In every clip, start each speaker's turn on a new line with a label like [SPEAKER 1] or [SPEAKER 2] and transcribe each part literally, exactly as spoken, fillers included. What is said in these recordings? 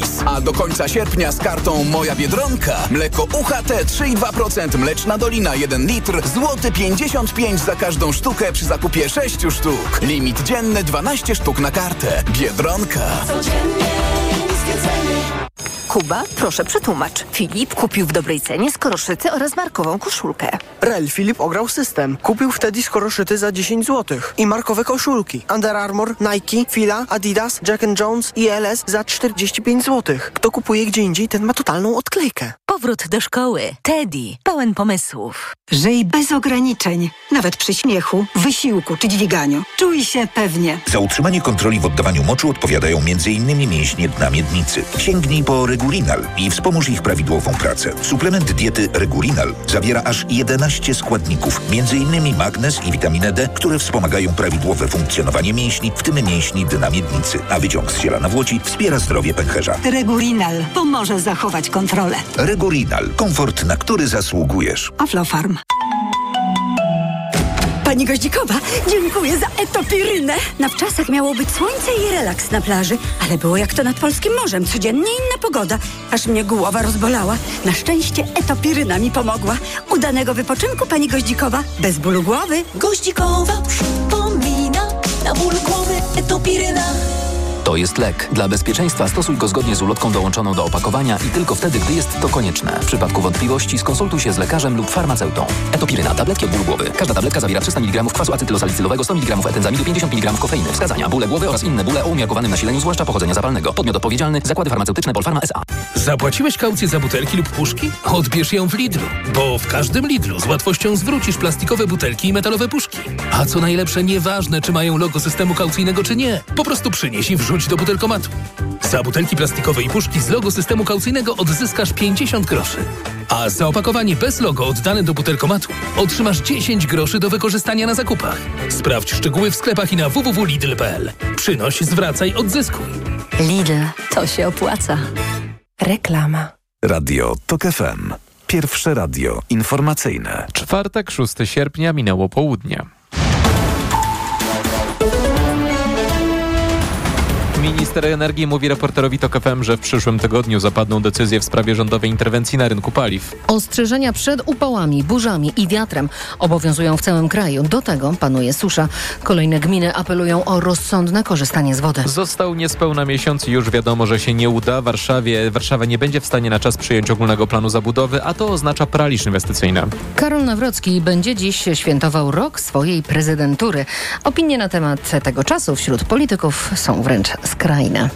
[SPEAKER 1] gratis. A do końca sierpnia z kartą Moja Biedronka mleko U H T trzy i dwa procent, Mleczna Dolina jeden litr, złoty pięćdziesiąt pięć za każdą sztukę przy zakupie sześciu sztuk. Limit dzienny dwanaście sztuk na kartę. Biedronka.
[SPEAKER 2] Codziennie niskie ceny.
[SPEAKER 3] Kuba, proszę przetłumacz. Filip kupił w dobrej cenie skoroszyty oraz markową koszulkę.
[SPEAKER 4] Rel Filip ograł system. Kupił wtedy skoroszyty za dziesięć złotych i markowe koszulki. Under Armour, Nike, Fila, Adidas, Jack and Jones i L S za czterdzieści pięć złotych. Kto kupuje gdzie indziej, ten ma totalną odklejkę.
[SPEAKER 3] Powrót do szkoły. Teddy. Pełen pomysłów.
[SPEAKER 5] Żyj bez ograniczeń. Nawet przy śmiechu, wysiłku czy dźwiganiu. Czuj się pewnie.
[SPEAKER 6] Za utrzymanie kontroli w oddawaniu moczu odpowiadają między innymi mięśnie dna miednicy. Sięgnij po Regurinal i wspomóż ich prawidłową pracę. Suplement diety Regurinal zawiera aż jedenaście składników, między innymi magnez i witaminę D, które wspomagają prawidłowe funkcjonowanie mięśni, w tym mięśni dna miednicy. A wyciąg z ziela nawłoci wspiera zdrowie pęcherza.
[SPEAKER 5] Regurinal pomoże zachować kontrolę.
[SPEAKER 6] Regurinal. Komfort, na który zasługujesz.
[SPEAKER 5] Aflofarm.
[SPEAKER 7] Pani Goździkowa, dziękuję za etopirynę. Na wczasach miało być słońce i relaks na plaży, ale było jak to nad polskim morzem. Codziennie inna pogoda, aż mnie głowa rozbolała. Na szczęście etopiryna mi pomogła. Udanego wypoczynku, pani Goździkowa, bez bólu głowy.
[SPEAKER 2] Goździkowa przypomina, na ból głowy etopiryna.
[SPEAKER 8] To jest lek. Dla bezpieczeństwa stosuj go zgodnie z ulotką dołączoną do opakowania i tylko wtedy, gdy jest to konieczne. W przypadku wątpliwości skonsultuj się z lekarzem lub farmaceutą. Etopiryna. Tabletki od bólu głowy. Każda tabletka zawiera trzysta miligramów kwasu acetylosalicylowego, sto miligramów etenzamidu, pięćdziesiąt miligramów kofeiny. Wskazania: bóle głowy oraz inne bóle o umiarkowanym nasileniu, zwłaszcza pochodzenia zapalnego. Podmiot odpowiedzialny: Zakłady Farmaceutyczne Polpharma S A.
[SPEAKER 9] Zapłaciłeś kaucję za butelki lub puszki? Odbierz ją w Lidlu, bo w każdym Lidlu z łatwością zwrócisz plastikowe butelki i metalowe puszki. A co najlepsze, nieważne, czy mają logo systemu kaucyjnego, czy nie. Po prostu przynieś i wrzuć do butelkomatu. Za butelki plastikowe i puszki z logo systemu kaucyjnego odzyskasz pięćdziesiąt groszy. A za opakowanie bez logo oddane do butelkomatu otrzymasz dziesięć groszy do wykorzystania na zakupach. Sprawdź szczegóły w sklepach i na w w w kropka lidl kropka p l. Przynoś, zwracaj, odzyskuj.
[SPEAKER 3] Lidl. To się opłaca. Reklama.
[SPEAKER 10] Radio Tok F M. Pierwsze radio informacyjne.
[SPEAKER 11] Czwartek, szóstego sierpnia, minęło południe. Minister energii mówi reporterowi Tok F M, że w przyszłym tygodniu zapadną decyzje w sprawie rządowej interwencji na rynku paliw.
[SPEAKER 12] Ostrzeżenia przed upałami, burzami i wiatrem obowiązują w całym kraju. Do tego panuje susza. Kolejne gminy apelują o rozsądne korzystanie z wody.
[SPEAKER 11] Został niespełna miesiąc i już wiadomo, że się nie uda. Warszawie, Warszawa nie będzie w stanie na czas przyjąć ogólnego planu zabudowy, a to oznacza paraliż inwestycyjny.
[SPEAKER 12] Karol Nawrocki będzie dziś świętował rok swojej prezydentury. Opinie na temat tego czasu wśród polityków są wręcz skrajne.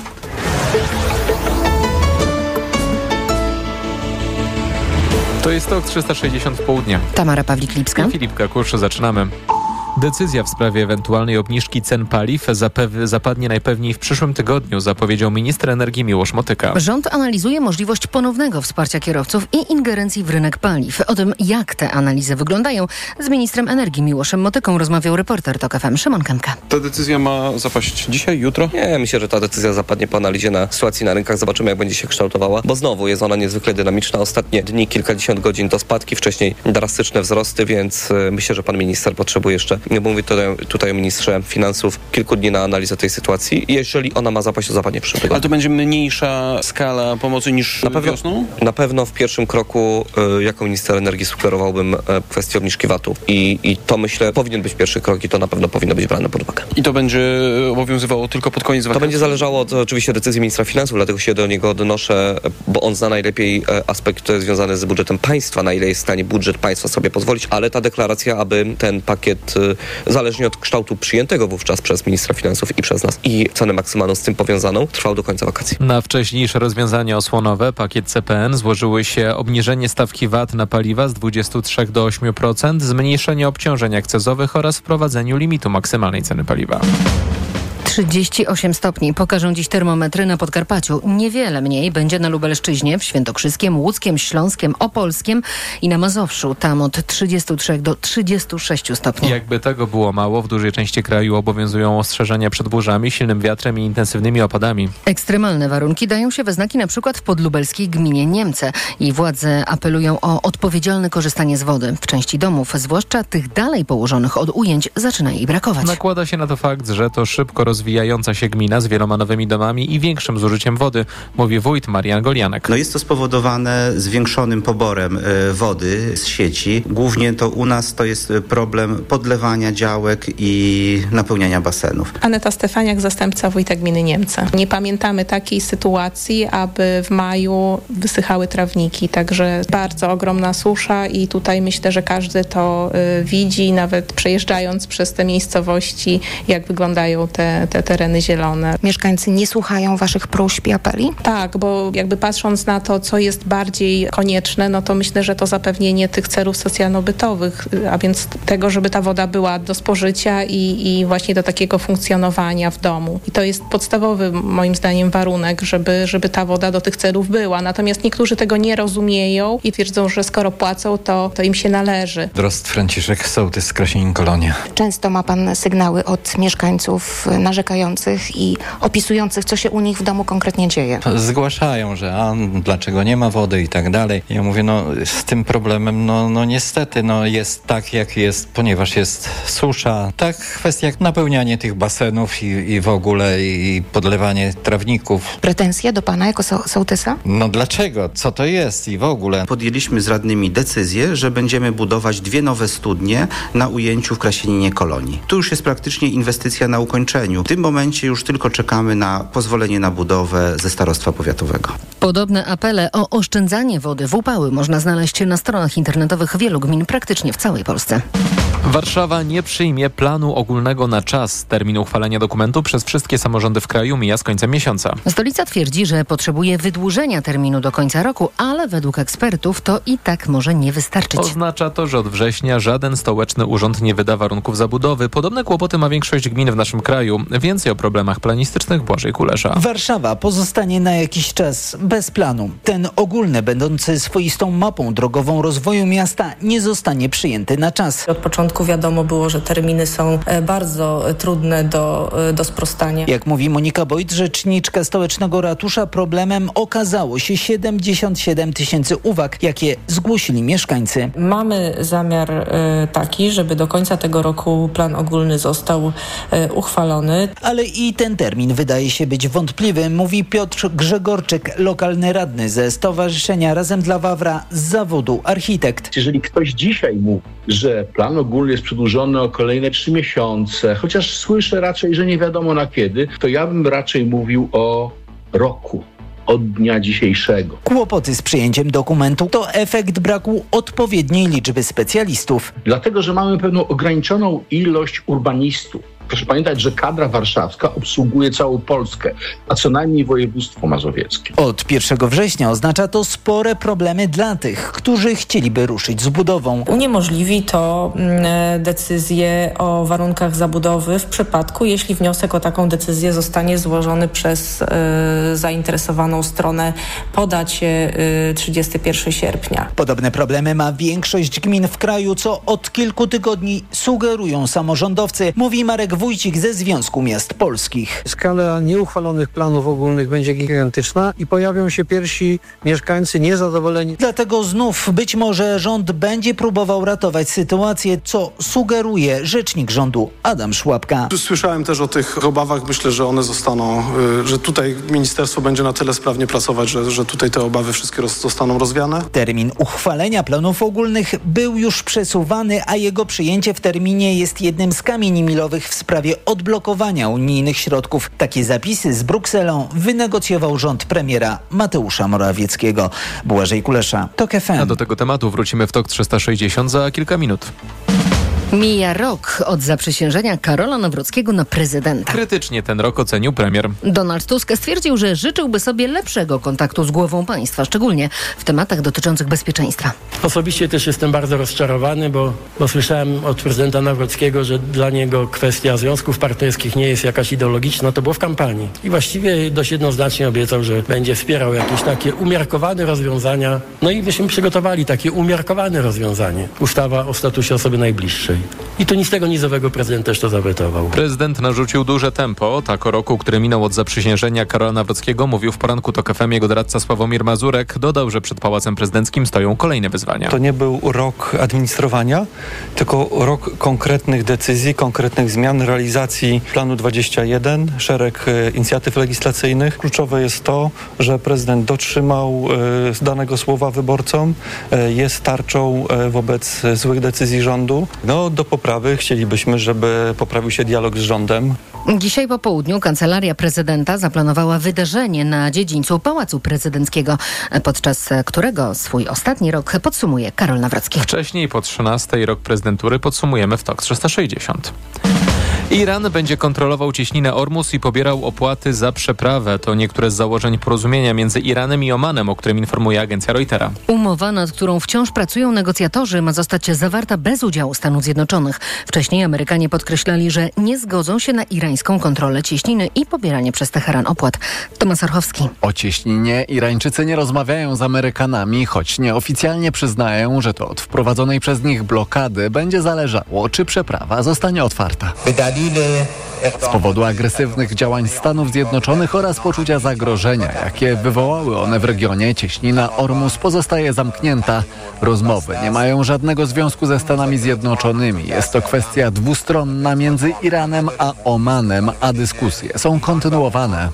[SPEAKER 11] To jest Tok trzysta sześćdziesiąt w południe.
[SPEAKER 12] Tamara Pawlik-Lipska
[SPEAKER 11] i Filip Kakusz. Zaczynamy. Decyzja w sprawie ewentualnej obniżki cen paliw zapew- zapadnie najpewniej w przyszłym tygodniu, zapowiedział minister energii Miłosz Motyka.
[SPEAKER 12] Rząd analizuje możliwość ponownego wsparcia kierowców i ingerencji w rynek paliw. O tym, jak te analizy wyglądają, z ministrem energii Miłoszem Motyką rozmawiał reporter Tok F M Szymon Kępka.
[SPEAKER 13] Ta decyzja ma zapaść dzisiaj, jutro?
[SPEAKER 14] Nie, myślę, że ta decyzja zapadnie po analizie na sytuacji na rynkach. Zobaczymy, jak będzie się kształtowała, bo znowu jest ona niezwykle dynamiczna. Ostatnie dni, kilkadziesiąt godzin to spadki, wcześniej drastyczne wzrosty, więc myślę, że pan minister potrzebuje jeszcze, bo mówię tutaj, tutaj o ministrze finansów, kilku dni na analizę tej sytuacji. Jeżeli ona ma zapaść, to zapadnie w przyszłym tygodniu.
[SPEAKER 13] Ale to będzie mniejsza skala pomocy niż
[SPEAKER 14] na pewno,
[SPEAKER 13] wiosną?
[SPEAKER 14] Na pewno w pierwszym kroku y, jako minister energii sugerowałbym y, kwestię obniżki vatu. I, I to myślę powinien być pierwszy krok i to na pewno powinno być brane pod uwagę.
[SPEAKER 13] I to będzie obowiązywało tylko pod koniec wakacji?
[SPEAKER 14] To będzie zależało od oczywiście decyzji ministra finansów, dlatego się do niego odnoszę, bo on zna najlepiej aspekt związany z budżetem państwa, na ile jest w stanie budżet państwa sobie pozwolić, ale ta deklaracja, aby ten pakiet y, zależnie od kształtu przyjętego wówczas przez ministra finansów i przez nas i cenę maksymalną z tym powiązaną, trwał do końca wakacji.
[SPEAKER 11] Na wcześniejsze rozwiązania osłonowe, pakiet C P N, złożyły się obniżenie stawki V A T na paliwa z dwudziestu trzech do ośmiu procent, zmniejszenie obciążeń akcyzowych oraz wprowadzeniu limitu maksymalnej ceny paliwa.
[SPEAKER 12] trzydzieści osiem stopni pokażą dziś termometry na Podkarpaciu. Niewiele mniej będzie na Lubelszczyźnie, w Świętokrzyskiem, Łódzkiem, Śląskiem, Opolskiem i na Mazowszu. Tam od trzydziestu trzech do trzydziestu sześciu stopni.
[SPEAKER 11] Jakby tego było mało, w dużej części kraju obowiązują ostrzeżenia przed burzami, silnym wiatrem i intensywnymi opadami.
[SPEAKER 12] Ekstremalne warunki dają się we znaki na przykład w podlubelskiej gminie Niemce. I władze apelują o odpowiedzialne korzystanie z wody. W części domów, zwłaszcza tych dalej położonych od ujęć, zaczyna jej brakować.
[SPEAKER 11] Nakłada się na to fakt, że to szybko rozwija rozwijająca się gmina z wieloma nowymi domami i większym zużyciem wody, mówi wójt Marian Golianek.
[SPEAKER 15] No jest to spowodowane zwiększonym poborem y, wody z sieci. Głównie to u nas to jest problem podlewania działek i napełniania basenów.
[SPEAKER 16] Aneta Stefaniak, zastępca wójta gminy Niemce. Nie pamiętamy takiej sytuacji, aby w maju wysychały trawniki, także bardzo ogromna susza i tutaj myślę, że każdy to y, widzi, nawet przejeżdżając przez te miejscowości, jak wyglądają te, te tereny zielone.
[SPEAKER 17] Mieszkańcy nie słuchają waszych próśb i apeli?
[SPEAKER 16] Tak, bo jakby patrząc na to, co jest bardziej konieczne, no to myślę, że to zapewnienie tych celów socjalno-bytowych, a więc tego, żeby ta woda była do spożycia i, i właśnie do takiego funkcjonowania w domu. I to jest podstawowy, moim zdaniem, warunek, żeby, żeby ta woda do tych celów była. Natomiast niektórzy tego nie rozumieją i twierdzą, że skoro płacą, to, to im się należy.
[SPEAKER 18] Drost Franciszek, sołtys z Krasienin-Kolonia.
[SPEAKER 17] Często ma pan sygnały od mieszkańców narzekających i opisujących, co się u nich w domu konkretnie dzieje.
[SPEAKER 18] Zgłaszają, że a dlaczego nie ma wody i tak dalej. Ja mówię, no z tym problemem, no, no niestety, no jest tak jak jest, ponieważ jest susza. Tak, kwestia napełnianie tych basenów i, i w ogóle i podlewanie trawników.
[SPEAKER 17] Pretensje do pana jako so- sołtysa?
[SPEAKER 18] No dlaczego? Co to jest i w ogóle?
[SPEAKER 15] Podjęliśmy z radnymi decyzję, że będziemy budować dwie nowe studnie na ujęciu w Krasieninie Kolonii. Tu już jest praktycznie inwestycja na ukończeniu. W tym momencie już tylko czekamy na pozwolenie na budowę ze starostwa powiatowego.
[SPEAKER 12] Podobne apele o oszczędzanie wody w upały można znaleźć na stronach internetowych wielu gmin praktycznie w całej Polsce.
[SPEAKER 11] Warszawa nie przyjmie planu ogólnego na czas. Termin uchwalenia dokumentu przez wszystkie samorządy w kraju mija z końcem miesiąca.
[SPEAKER 12] Stolica twierdzi, że potrzebuje wydłużenia terminu do końca roku, ale według ekspertów to i tak może nie wystarczyć.
[SPEAKER 11] Oznacza to, że od września żaden stołeczny urząd nie wyda warunków zabudowy. Podobne kłopoty ma większość gmin w naszym kraju. Więcej o problemach planistycznych Błażej Kulesza.
[SPEAKER 19] Warszawa pozostanie na jakiś czas bez planu. Ten ogólny, będący swoistą mapą drogową rozwoju miasta, nie zostanie przyjęty na czas.
[SPEAKER 20] Od początku wiadomo było, że terminy są bardzo trudne do, do sprostania.
[SPEAKER 19] Jak mówi Monika Bojt, rzeczniczka stołecznego ratusza, problemem okazało się siedemdziesiąt siedem tysięcy uwag, jakie zgłosili mieszkańcy.
[SPEAKER 20] Mamy zamiar y, taki, żeby do końca tego roku plan ogólny został y, uchwalony.
[SPEAKER 19] Ale i ten termin wydaje się być wątpliwy, mówi Piotr Grzegorczyk, lokalny radny ze Stowarzyszenia Razem dla Wawra z zawodu architekt.
[SPEAKER 21] Jeżeli ktoś dzisiaj mówi, że plan ogólny jest przedłużony o kolejne trzy miesiące, chociaż słyszę raczej, że nie wiadomo na kiedy, to ja bym raczej mówił o roku. Od dnia dzisiejszego.
[SPEAKER 19] Kłopoty z przyjęciem dokumentu to efekt braku odpowiedniej liczby specjalistów.
[SPEAKER 21] Dlatego, że mamy pewną ograniczoną ilość urbanistów. Proszę pamiętać, że kadra warszawska obsługuje całą Polskę, a co najmniej województwo mazowieckie.
[SPEAKER 19] Od pierwszego września oznacza to spore problemy dla tych, którzy chcieliby ruszyć z budową.
[SPEAKER 20] Uniemożliwi to mm, decyzję o warunkach zabudowy w przypadku, jeśli wniosek o taką decyzję zostanie złożony przez y, zainteresowaną stronę po dacie y, trzydziestego pierwszego sierpnia.
[SPEAKER 19] Podobne problemy ma większość gmin w kraju, co od kilku tygodni sugerują samorządowcy, mówi Marek Wójcik ze Związku Miast Polskich.
[SPEAKER 22] Skala nieuchwalonych planów ogólnych będzie gigantyczna i pojawią się pierwsi mieszkańcy niezadowoleni.
[SPEAKER 19] Dlatego znów być może rząd będzie próbował ratować sytuację, co sugeruje rzecznik rządu Adam Szłapka.
[SPEAKER 23] Słyszałem też o tych obawach. Myślę, że one zostaną, że tutaj ministerstwo będzie na tyle sprawnie pracować, że, że tutaj te obawy wszystkie roz, zostaną rozwiane.
[SPEAKER 19] Termin uchwalenia planów ogólnych był już przesuwany, a jego przyjęcie w terminie jest jednym z kamieni milowych w sprawie odblokowania unijnych środków. Takie zapisy z Brukselą wynegocjował rząd premiera Mateusza Morawieckiego. Błażej Kulesza, TOK F M.
[SPEAKER 11] A do tego tematu wrócimy w TOK trzysta sześćdziesiąt za kilka minut.
[SPEAKER 12] Mija rok od zaprzysiężenia Karola Nawrockiego na prezydenta.
[SPEAKER 11] Krytycznie ten rok ocenił premier.
[SPEAKER 12] Donald Tusk stwierdził, że życzyłby sobie lepszego kontaktu z głową państwa, szczególnie w tematach dotyczących bezpieczeństwa.
[SPEAKER 24] Osobiście też jestem bardzo rozczarowany, bo, bo słyszałem od prezydenta Nawrockiego, że dla niego kwestia związków partnerskich nie jest jakaś ideologiczna. To było w kampanii. I właściwie dość jednoznacznie obiecał, że będzie wspierał jakieś takie umiarkowane rozwiązania. No i myśmy przygotowali takie umiarkowane rozwiązanie. Ustawa o statusie osoby najbliższej. nizowej. I tu nic tego nizowego prezydent też to zawetował.
[SPEAKER 11] Prezydent narzucił duże tempo. Tak o roku, który minął od zaprzysiężenia Karola Nawrockiego, mówił w poranku TOK F M jego doradca Sławomir Mazurek. Dodał, że przed Pałacem Prezydenckim stoją kolejne wyzwania.
[SPEAKER 1] To nie był rok administrowania, tylko rok konkretnych decyzji, konkretnych zmian, realizacji planu dwadzieścia jeden, szereg e, inicjatyw legislacyjnych. Kluczowe jest to, że prezydent dotrzymał e, z danego słowa wyborcom, e, jest tarczą e, wobec złych decyzji rządu. No, do poprawy chcielibyśmy, żeby poprawił się dialog z rządem.
[SPEAKER 12] Dzisiaj po południu Kancelaria Prezydenta zaplanowała wydarzenie na dziedzińcu Pałacu Prezydenckiego, podczas którego swój ostatni rok podsumuje Karol Nawrocki.
[SPEAKER 11] Wcześniej po trzynastej rok prezydentury podsumujemy w TOK trzysta sześćdziesiąt. Iran będzie kontrolował cieśninę Ormus i pobierał opłaty za przeprawę. To niektóre z założeń porozumienia między Iranem i Omanem, o którym informuje agencja Reutera.
[SPEAKER 12] Umowa, nad którą wciąż pracują negocjatorzy, ma zostać zawarta bez udziału Stanów Zjednoczonych. Wcześniej Amerykanie podkreślali, że nie zgodzą się na irańską kontrolę cieśniny i pobieranie przez Teheran opłat. Tomasz Orchowski.
[SPEAKER 4] O cieśninie Irańczycy nie rozmawiają z Amerykanami, choć nieoficjalnie przyznają, że to od wprowadzonej przez nich blokady będzie zależało, czy przeprawa zostanie otwarta. Z powodu agresywnych działań Stanów Zjednoczonych oraz poczucia zagrożenia, jakie wywołały one w regionie, cieśnina Ormus pozostaje zamknięta. Rozmowy nie mają żadnego związku ze Stanami Zjednoczonymi. Jest to kwestia dwustronna między Iranem a Omanem, a dyskusje są kontynuowane.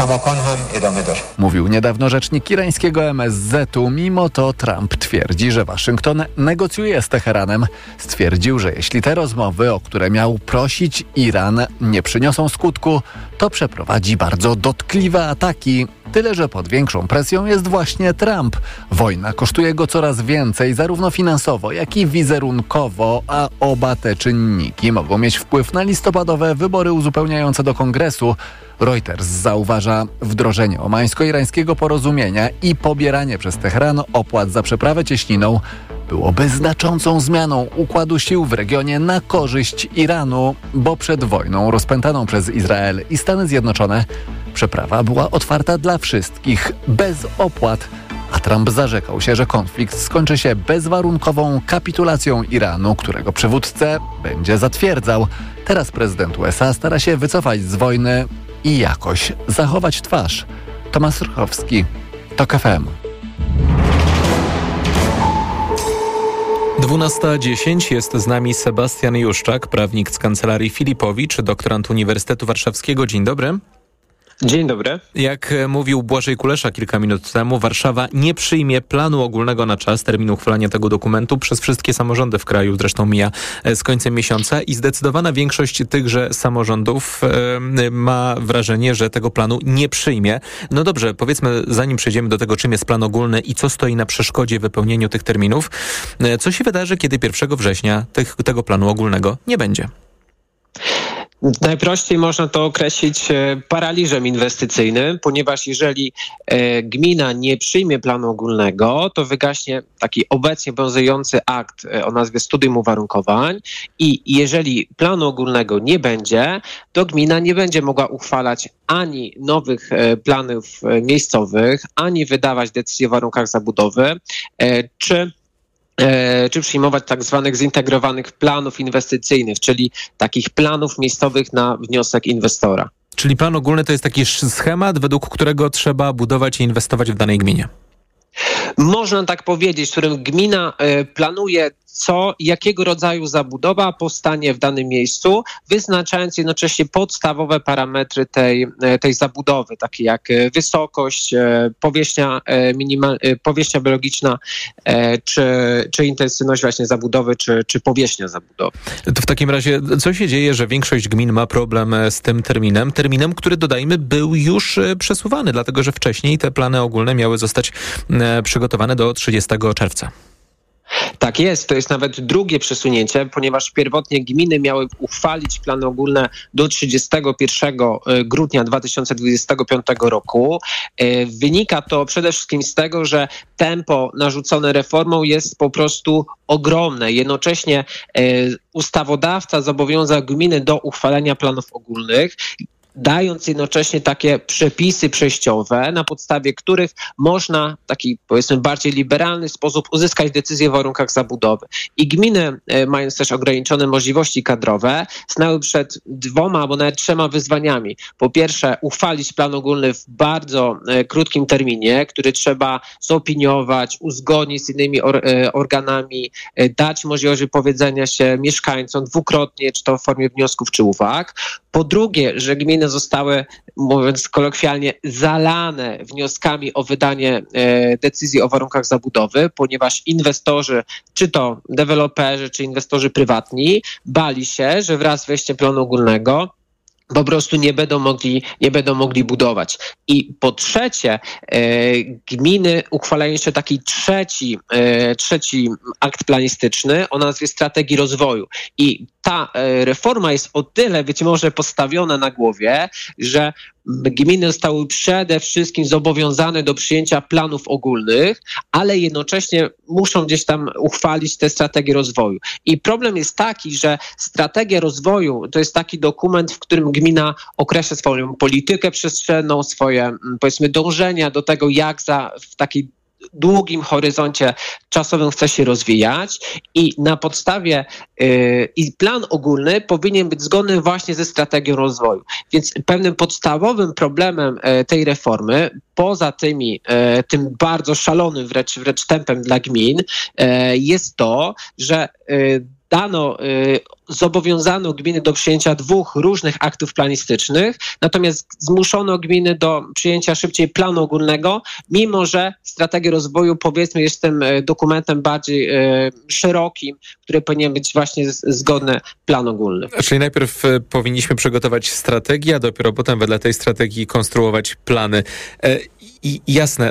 [SPEAKER 4] Mówił niedawno rzecznik irańskiego M S Z u. Mimo to Trump twierdzi, że Waszyngton negocjuje z Teheranem. Stwierdził, że jeśli te rozmowy, o które miał prosić Iran, nie przyniosą skutku, to przeprowadzi bardzo dotkliwe ataki. Tyle, że pod większą presją jest właśnie Trump. Wojna kosztuje go coraz więcej, zarówno finansowo, jak i wizerunkowo, a oba te czynniki mogą mieć wpływ na listopadowe wybory uzupełniające do Kongresu. Reuters zauważa, wdrożenie omańsko-irańskiego porozumienia i pobieranie przez Teheran opłat za przeprawę cieśniną byłoby znaczącą zmianą układu sił w regionie na korzyść Iranu, bo przed wojną rozpętaną przez Izrael i Stany Zjednoczone przeprawa była otwarta dla wszystkich, bez opłat, a Trump zarzekał się, że konflikt skończy się bezwarunkową kapitulacją Iranu, którego przywódcę będzie zatwierdzał. Teraz prezydent U S A stara się wycofać z wojny i jakoś zachować twarz. Tomasz Rychowski, TOK F M.
[SPEAKER 11] dwunasta dziesięć, jest z nami Sebastian Juszczak, prawnik z Kancelarii Filipowicz, doktorant Uniwersytetu Warszawskiego. Dzień dobry.
[SPEAKER 5] Dzień dobry.
[SPEAKER 11] Jak mówił Błażej Kulesza kilka minut temu, Warszawa nie przyjmie planu ogólnego na czas. Termin uchwalania tego dokumentu przez wszystkie samorządy w kraju zresztą mija z końcem miesiąca i zdecydowana większość tychże samorządów e, ma wrażenie, że tego planu nie przyjmie. No dobrze, powiedzmy, zanim przejdziemy do tego, czym jest plan ogólny i co stoi na przeszkodzie wypełnieniu tych terminów, e, co się wydarzy, kiedy pierwszego września tych, tego planu ogólnego nie będzie?
[SPEAKER 5] Najprościej można to określić paraliżem inwestycyjnym, ponieważ jeżeli e, gmina nie przyjmie planu ogólnego, to wygaśnie taki obecnie obowiązujący akt o nazwie studium uwarunkowań i jeżeli planu ogólnego nie będzie, to gmina nie będzie mogła uchwalać ani nowych e, planów e, miejscowych, ani wydawać decyzji o warunkach zabudowy, e, czy czy przyjmować tak zwanych zintegrowanych planów inwestycyjnych, czyli takich planów miejscowych na wniosek inwestora.
[SPEAKER 11] Czyli plan ogólny to jest taki schemat, według którego trzeba budować i inwestować w danej gminie.
[SPEAKER 5] Można tak powiedzieć, w którym gmina planuje, co, jakiego rodzaju zabudowa powstanie w danym miejscu, wyznaczając jednocześnie podstawowe parametry tej, tej zabudowy, takie jak wysokość, powierzchnia, minimal, powierzchnia biologiczna, czy, czy intensywność właśnie zabudowy, czy, czy powierzchnia zabudowy.
[SPEAKER 11] To w takim razie, co się dzieje, że większość gmin ma problem z tym terminem? Terminem, który, dodajmy, był już przesuwany, dlatego że wcześniej te plany ogólne miały zostać przygotowane do trzydziestego czerwca.
[SPEAKER 5] Tak jest, to jest nawet drugie przesunięcie, ponieważ pierwotnie gminy miały uchwalić plany ogólne do trzydziestego pierwszego grudnia dwa tysiące dwudziestego piątego roku. Wynika to przede wszystkim z tego, że tempo narzucone reformą jest po prostu ogromne. Jednocześnie ustawodawca zobowiązał gminy do uchwalenia planów ogólnych. dając jednocześnie takie przepisy przejściowe, na podstawie których można w taki, powiedzmy, bardziej liberalny sposób uzyskać decyzję w warunkach zabudowy. I gminy, mając też ograniczone możliwości kadrowe, stanęły przed dwoma albo nawet trzema wyzwaniami. Po pierwsze, uchwalić plan ogólny w bardzo krótkim terminie, który trzeba zaopiniować, uzgodnić z innymi or, organami, dać możliwość wypowiedzenia się mieszkańcom dwukrotnie, czy to w formie wniosków, czy uwag. Po drugie, że gminy zostały, mówiąc kolokwialnie, zalane wnioskami o wydanie e, decyzji o warunkach zabudowy, ponieważ inwestorzy, czy to deweloperzy, czy inwestorzy prywatni, bali się, że wraz z wejściem planu ogólnego po prostu nie będą mogli, nie będą mogli budować. I po trzecie, e, gminy uchwalają jeszcze taki trzeci, e, trzeci akt planistyczny o nazwie strategii rozwoju. I ta e, reforma jest o tyle być może postawiona na głowie, że gminy zostały przede wszystkim zobowiązane do przyjęcia planów ogólnych, ale jednocześnie muszą gdzieś tam uchwalić tę strategię rozwoju. I problem jest taki, że strategia rozwoju to jest taki dokument, w którym gmina określa swoją politykę przestrzenną, swoje, powiedzmy, dążenia do tego, jak za w takiej długim horyzoncie czasowym chce się rozwijać i na podstawie yy, i plan ogólny powinien być zgodny właśnie ze strategią rozwoju. Więc pewnym podstawowym problemem yy, tej reformy, poza tymi, yy, tym bardzo szalonym wręcz, wręcz tempem dla gmin, yy, jest to, że yy, dano, y, zobowiązano gminy do przyjęcia dwóch różnych aktów planistycznych, natomiast zmuszono gminy do przyjęcia szybciej planu ogólnego, mimo że strategia rozwoju, powiedzmy, jest tym dokumentem bardziej y, szerokim, który powinien być właśnie z, zgodny plan ogólny.
[SPEAKER 11] Czyli najpierw y, powinniśmy przygotować strategię, a dopiero potem wedle tej strategii konstruować plany. Y, I jasne,